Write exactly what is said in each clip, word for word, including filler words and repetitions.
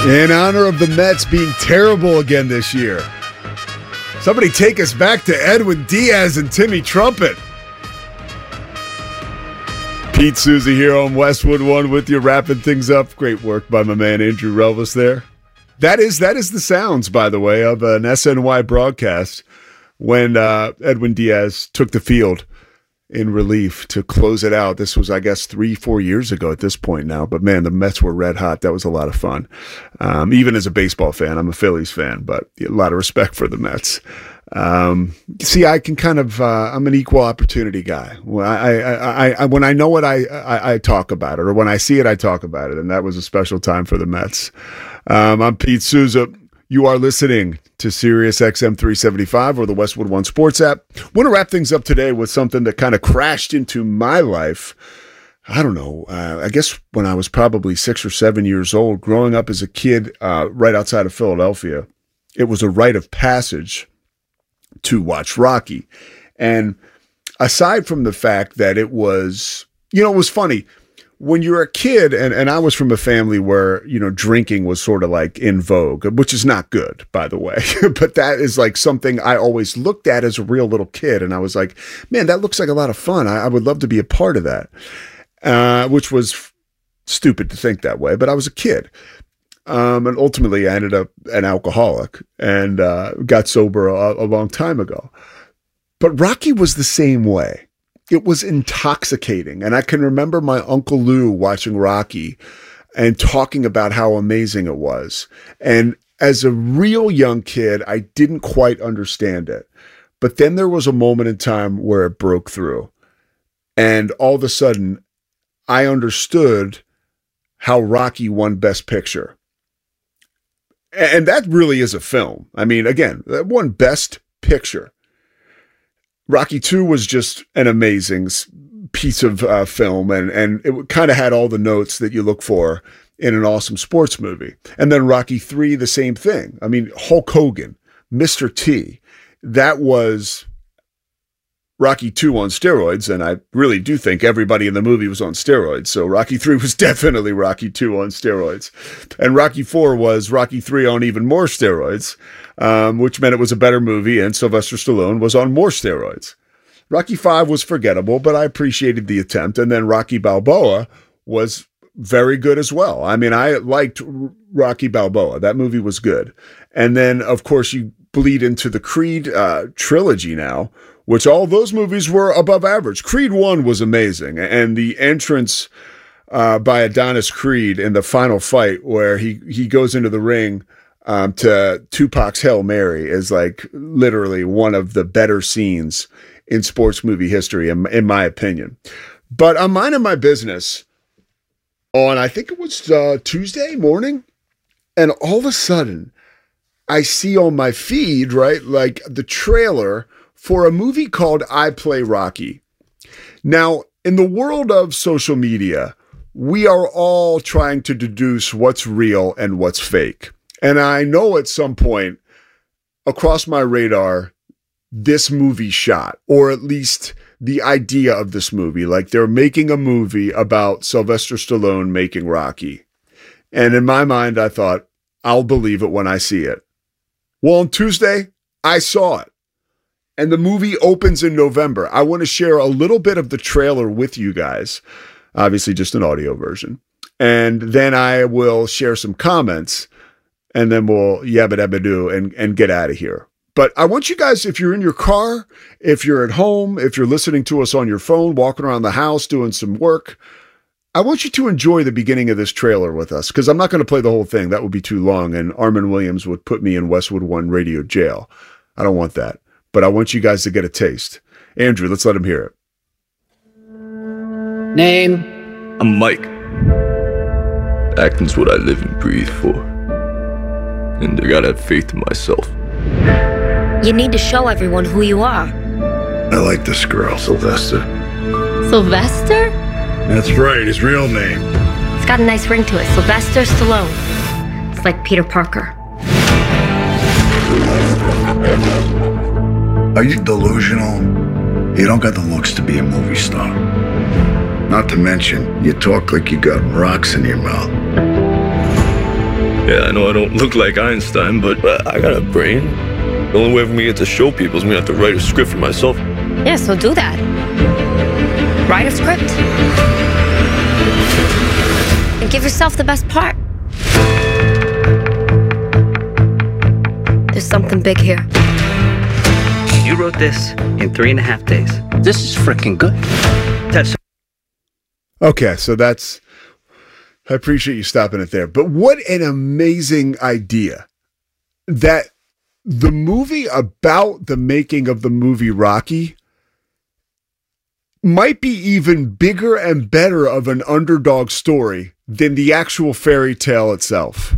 In honor of the Mets being terrible again this year, somebody take us back to Edwin Diaz and Timmy Trumpet. Pete Souza here on Westwood One with you, wrapping things up. Great work by my man Andrew Relvis there. That is that is the sounds, by the way, of an S N Y broadcast when uh, Edwin Diaz took the field in relief to close it out. This was, I guess, three, four years ago at this point now. But, man, the Mets were red hot. That was a lot of fun. Um, even as a baseball fan, I'm a Phillies fan, but a lot of respect for the Mets. Um, see, I can kind of, uh, I'm an equal opportunity guy. When I, I, I, I, when I know it, I, I, I talk about it, or when I see it, I talk about it. And that was a special time for the Mets. Um, I'm Pete Souza. You are listening to Sirius X M three seventy-five or the Westwood One Sports app. Want to wrap things up today with something that kind of crashed into my life. I don't know, uh, I guess when I was probably six or seven years old, growing up as a kid uh, right outside of Philadelphia. It was a rite of passage to watch Rocky. And aside from the fact that it was, you know, it was funny. When you're a kid, and, and I was from a family where, you know, drinking was sort of like in vogue, which is not good, by the way. But that is like something I always looked at as a real little kid. And I was like, man, that looks like a lot of fun. I, I would love to be a part of that, uh, which was f- stupid to think that way. But I was a kid. Um, and ultimately, I ended up an alcoholic and uh, got sober a, a long time ago. But Rocky was the same way. It was intoxicating. And I can remember my Uncle Lou watching Rocky and talking about how amazing it was. And as a real young kid, I didn't quite understand it. But then there was a moment in time where it broke through. And all of a sudden, I understood how Rocky won Best Picture. And that really is a film. I mean, again, that won Best Picture. Rocky two was just an amazing piece of uh, film, and, and it kind of had all the notes that you look for in an awesome sports movie. And then Rocky three, the same thing. I mean, Hulk Hogan, Mister T, that was Rocky two on steroids, and I really do think everybody in the movie was on steroids. So Rocky three was definitely Rocky two on steroids. And Rocky four was Rocky three on even more steroids, um, which meant it was a better movie, and Sylvester Stallone was on more steroids. Rocky five was forgettable, but I appreciated the attempt. And then Rocky Balboa was very good as well. I mean, I liked Rocky Balboa. That movie was good. And then, of course, you bleed into the Creed uh, trilogy now, which all those movies were above average. Creed one was amazing. And the entrance uh, by Adonis Creed in the final fight where he, he goes into the ring um, to Tupac's Hail Mary is like literally one of the better scenes in sports movie history, in, in my opinion. But I'm minding my business on, I think it was uh, Tuesday morning, and all of a sudden I see on my feed, right, like the trailer for a movie called I Play Rocky. Now, in the world of social media, we are all trying to deduce what's real and what's fake. And I know at some point across my radar, this movie shot, or at least the idea of this movie, like they're making a movie about Sylvester Stallone making Rocky. And in my mind, I thought, I'll believe it when I see it. Well, on Tuesday, I saw it. And the movie opens in November. I want to share a little bit of the trailer with you guys. Obviously, just an audio version. And then I will share some comments. And then we'll yabba dabba do and, and get out of here. But I want you guys, if you're in your car, if you're at home, if you're listening to us on your phone, walking around the house, doing some work, I want you to enjoy the beginning of this trailer with us, because I'm not going to play the whole thing. That would be too long, and Armin Williams would put me in Westwood One radio jail. I don't want that. But I want you guys to get a taste. Andrew, let's let him hear it. Name? I'm Mike. Acting's what I live and breathe for. And I gotta have faith in myself. You need to show everyone who you are. I like this girl, Sylvester. Sylvester? That's right, his real name. It's got a nice ring to it. Sylvester Stallone. It's like Peter Parker. Are you delusional? You don't got the looks to be a movie star. Not to mention, you talk like you got rocks in your mouth. Yeah, I know I don't look like Einstein, but I got a brain. The only way for me to get to show people is me to have to write a script for myself. Yeah, so do that. Write a script. And give yourself the best part. There's something big here. You wrote this in three and a half days. This is freaking good. That's Okay, so that's... I appreciate you stopping it there. But what an amazing idea that the movie about the making of the movie Rocky might be even bigger and better of an underdog story than the actual fairy tale itself.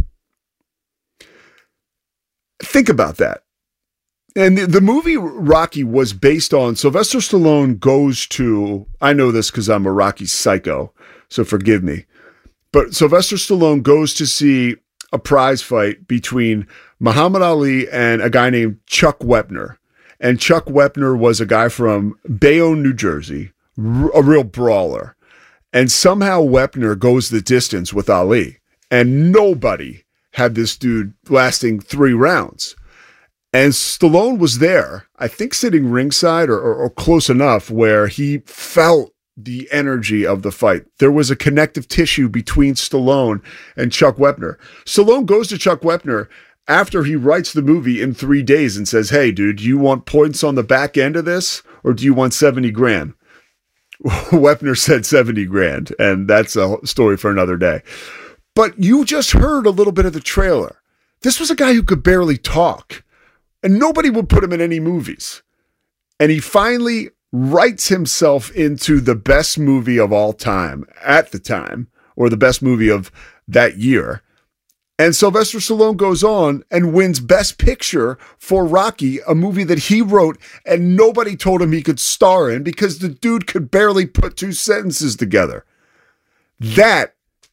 Think about that. And the, the movie Rocky was based on Sylvester Stallone goes to, I know this because I'm a Rocky psycho, so forgive me. But Sylvester Stallone goes to see a prize fight between Muhammad Ali and a guy named Chuck Wepner. And Chuck Wepner was a guy from Bayonne, New Jersey, a real brawler. And somehow Wepner goes the distance with Ali. And nobody had this dude lasting three rounds. And Stallone was there, I think sitting ringside or, or, or close enough where he felt the energy of the fight. There was a connective tissue between Stallone and Chuck Wepner. Stallone goes to Chuck Wepner after he writes the movie in three days and says, hey, dude, do you want points on the back end of this or do you want seventy grand? Wepner said seventy grand, and that's a story for another day. But you just heard a little bit of the trailer. This was a guy who could barely talk, and nobody would put him in any movies. And he finally writes himself into the best movie of all time at the time, or the best movie of that year. And Sylvester Stallone goes on and wins Best Picture for Rocky, a movie that he wrote and nobody told him he could star in because the dude could barely put two sentences together. That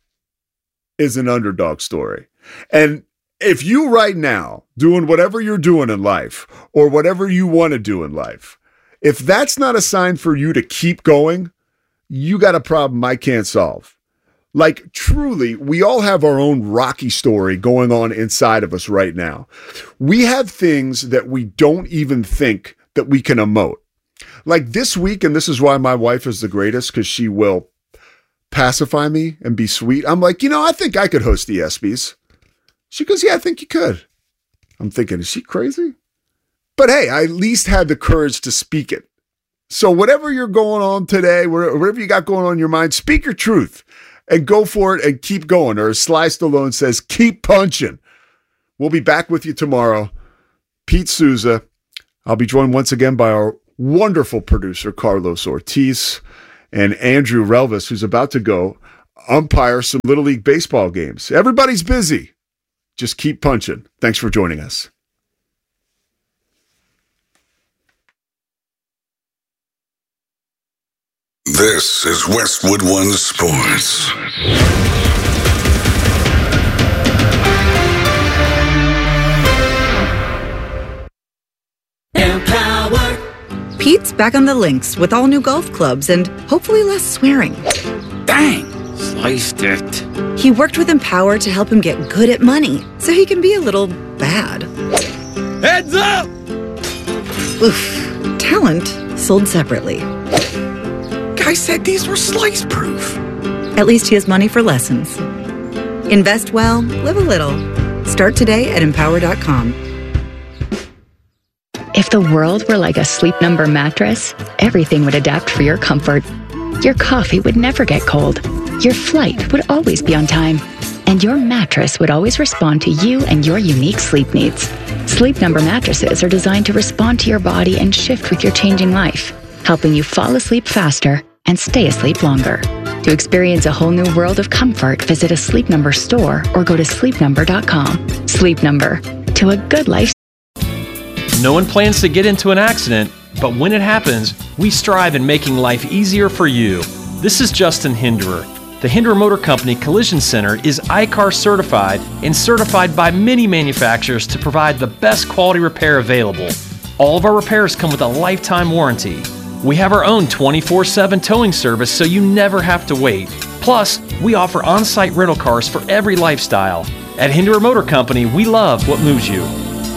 is an underdog story. And if you right now, doing whatever you're doing in life or whatever you want to do in life, if that's not a sign for you to keep going, you got a problem I can't solve. Like, truly, we all have our own Rocky story going on inside of us right now. We have things that we don't even think that we can emote. Like this week, and this is why my wife is the greatest, because she will pacify me and be sweet. I'm like, you know, I think I could host the ESPYs. She goes, yeah, I think you could. I'm thinking, is she crazy? But hey, I at least had the courage to speak it. So whatever you're going on today, whatever you got going on in your mind, speak your truth and go for it and keep going. Or as Sly Stallone says, keep punching. We'll be back with you tomorrow. Pete Souza. I'll be joined once again by our wonderful producer, Carlos Ortiz, and Andrew Relvis, who's about to go umpire some Little League baseball games. Everybody's busy. Just keep punching. Thanks for joining us. This is Westwood One Sports. Empowered. Pete's back on the links with all new golf clubs and hopefully less swearing. Dang! Sliced it. He worked with Empower to help him get good at money so he can be a little bad. Heads up! Oof. Talent sold separately. Guy said these were slice-proof. At least he has money for lessons. Invest well, live a little. Start today at empower dot com. If the world were like a Sleep Number mattress, everything would adapt for your comfort. Your coffee would never get cold. Your flight would always be on time. And your mattress would always respond to you and your unique sleep needs. Sleep Number mattresses are designed to respond to your body and shift with your changing life, helping you fall asleep faster and stay asleep longer. To experience a whole new world of comfort, visit a Sleep Number store or go to sleep number dot com. Sleep Number, to a good life. No one plans to get into an accident, but when it happens, we strive in making life easier for you. This is Justin Hinderer. The Hinderer Motor Company Collision Center is I C A R certified and certified by many manufacturers to provide the best quality repair available. All of our repairs come with a lifetime warranty. We have our own twenty-four seven towing service so you never have to wait. Plus, we offer on-site rental cars for every lifestyle. At Hinderer Motor Company, we love what moves you.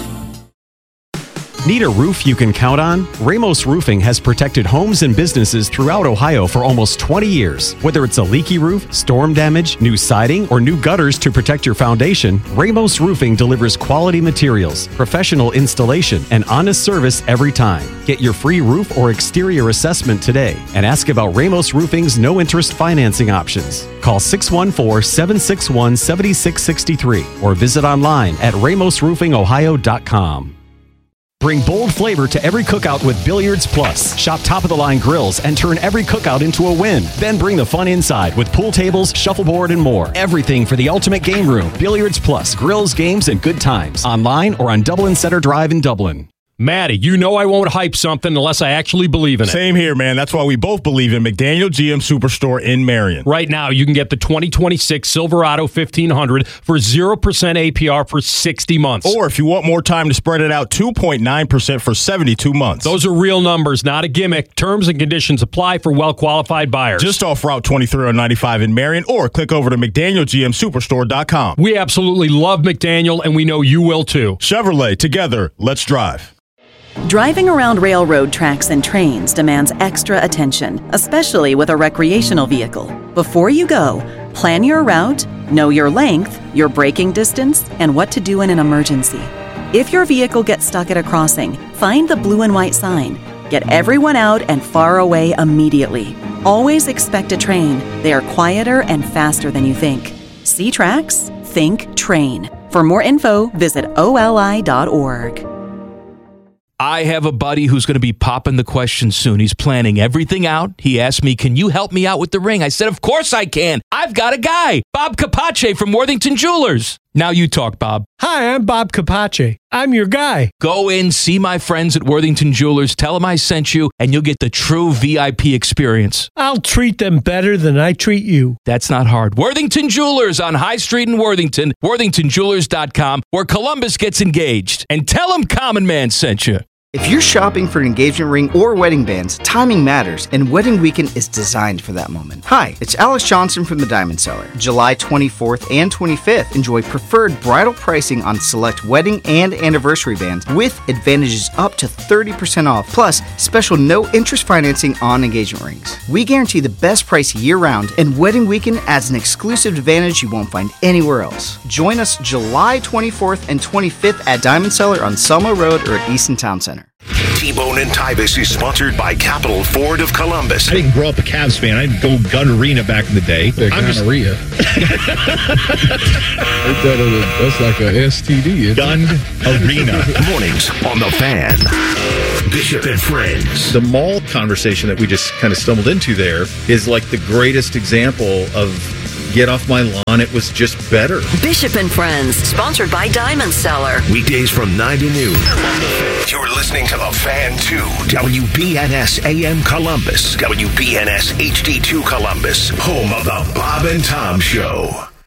Need a roof you can count on? Ramos Roofing has protected homes and businesses throughout Ohio for almost twenty years. Whether it's a leaky roof, storm damage, new siding, or new gutters to protect your foundation, Ramos Roofing delivers quality materials, professional installation, and honest service every time. Get your free roof or exterior assessment today and ask about Ramos Roofing's no-interest financing options. Call six one four, seven six one, seven six six three or visit online at ramos roofing ohio dot com. Bring bold flavor to every cookout with Billiards Plus. Shop top-of-the-line grills and turn every cookout into a win. Then bring the fun inside with pool tables, shuffleboard, and more. Everything for the ultimate game room. Billiards Plus. Grills, games, and good times. Online or on Dublin Center Drive in Dublin. Maddie, you know I won't hype something unless I actually believe in it. Same here, man. That's why we both believe in McDaniel G M Superstore in Marion. Right now, you can get the twenty twenty-six Silverado fifteen hundred for zero percent A P R for sixty months. Or if you want more time to spread it out, two point nine percent for seventy-two months. Those are real numbers, not a gimmick. Terms and conditions apply for well-qualified buyers. Just off Route twenty-three on ninety-five in Marion, or click over to mcdaniel g m superstore dot com. We absolutely love McDaniel, and we know you will too. Chevrolet, together, let's drive. Driving around railroad tracks and trains demands extra attention, especially with a recreational vehicle. Before you go, plan your route, know your length, your braking distance, and what to do in an emergency. If your vehicle gets stuck at a crossing, find the blue and white sign. Get everyone out and far away immediately. Always expect a train. They are quieter and faster than you think. See tracks? Think train. For more info, visit O L I dot org. I have a buddy who's going to be popping the question soon. He's planning everything out. He asked me, can you help me out with the ring? I said, of course I can. I've got a guy, Bob Capace from Worthington Jewelers. Now you talk, Bob. Hi, I'm Bob Capace. I'm your guy. Go in, see my friends at Worthington Jewelers, tell them I sent you, and you'll get the true V I P experience. I'll treat them better than I treat you. That's not hard. Worthington Jewelers on High Street in Worthington, worthington jewelers dot com, where Columbus gets engaged. And tell them Common Man sent you. If you're shopping for an engagement ring or wedding bands, timing matters, and Wedding Weekend is designed for that moment. Hi, it's Alex Johnson from the Diamond Seller. July twenty-fourth and twenty-fifth, enjoy preferred bridal pricing on select wedding and anniversary bands with advantages up to thirty percent off, plus special no-interest financing on engagement rings. We guarantee the best price year-round, and Wedding Weekend adds an exclusive advantage you won't find anywhere else. Join us July twenty-fourth and twenty-fifth at Diamond Seller on Selma Road or at Easton Town Center. T-Bone and Tybus is sponsored by Capital Ford of Columbus. I didn't grow up a Cavs fan. I didn't go Gun Arena back in the day. The I'm just gonorrhea. That's like a S T D. Gun Arena. Mornings on The Fan. Bishop and Friends. The mall conversation that we just kind of stumbled into there is like the greatest example of get off my lawn, it was just better. Bishop and Friends, sponsored by Diamond Seller. Weekdays from nine to noon. You're listening to The Fan two, W B N S A M Columbus, W B N S H D two Columbus, home of the Bob and Tom Show.